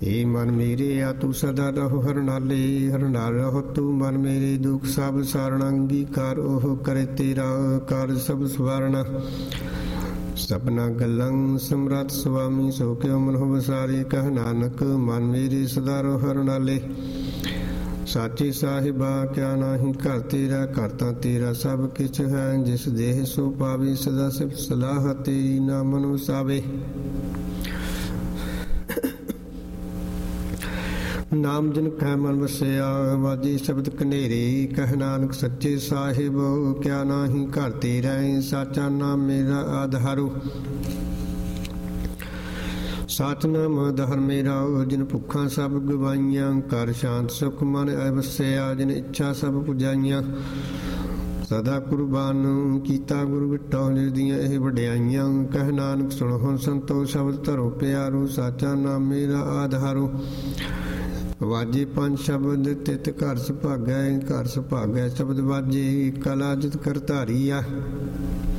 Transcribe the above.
ਏ ਮਨ ਮੇਰੇ ਆ ਤੂੰ ਸਦਾ ਰਹੋ ਹਰ ਨਾਲੇ, ਹਰ ਨਾਲ ਰਹੋ ਤੂੰ ਮਨ ਮੇਰੇ, ਦੁੱਖ ਸਭ ਸਾਰਣ ਅੰਗੀਕਾਰ ਉਹ ਕਰੇ ਤੇਰਾ, ਕਾਰਜ ਸਭ ਸਵਾਰਣਾ ਸਪਨਾ ਗੱਲਾਂ ਸਮਰੱਥ ਸੁਆਮੀ, ਸੋ ਕਿਉ ਮਨੋ ਵਸਾਰੇ, ਕਹਿ ਨਾਨਕ ਮਨ ਮੇਰੇ ਸਦਾ ਰਹੋ ਹਰ ਨਾਲੇ। ਸਾਚੇ ਸਾਹਿਬਾ ਕਿਆ ਨਾਹੀ ਘਰ ਤੇਰਾ, ਘਰ ਤਾਂ ਤੇਰਾ ਸਭ ਕਿਛ ਹੈ, ਜਿਸ ਦੇਹ ਸੋ ਪਾਵੇ, ਸਦਾ ਸਿਫਤ ਸਲਾਹ ਤੇਰੀ ਨਾ ਮਨ ਵਸਾਵੇ। ਨਾਮ ਜਿਨ ਕੈ ਮਨ ਵਸਿਆ, ਵਾਜੇ ਸ਼ਬਦ ਕਨੇਰੇ, ਕਹਿ ਨਾਨਕ ਸੱਚੇ ਸਾਹਿਬ ਕਿਆ ਨਾਹੀ ਘਰ ਤੇਰਾ, ਸਾਚਾ ਨਾਮ ਮੇਰਾ ਆਧਾਰੋ। ਸਾਚ ਨਾਮ ਆਧਾਰ ਮੇਰਾ, ਜਿਨ ਭੁੱਖਾਂ ਸਭ ਗਵਾਈਆਂ, ਕਰ ਸ਼ਾਂਤ ਸੁਖ ਮਨ ਐ ਵਸਿਆ, ਜਿਨ ਇੱਛਾ ਸਭ ਪੁਜਾਈਆਂ। ਸਦਾ ਕੁਰਬਾਨ ਕੀਤਾ ਗੁਰੂ ਵਿਟੋ, ਜਿਸ ਦੀਆਂ ਇਹ ਵਡਿਆਈਆਂ, ਕਹਿ ਨਾਨਕ ਸੁਣੋ ਸੰਤੋ ਸ਼ਬਦ ਧਰੋ ਪਿਆਰੋ, ਸਾਚਾ ਨਾਮ ਮੇਰਾ ਆਧਾਰੋ। ਵਾਜੇ ਪੰਜ ਸ਼ਬਦ ਤਿਤ ਘਰ ਸੁਭਾਗੈ, ਘਰ ਸੁਭਾਗੈ ਸ਼ਬਦ ਵਾਜੇ, ਕਲਾ ਜਿਤ ਕਰ ਧਾਰੀ ਆ।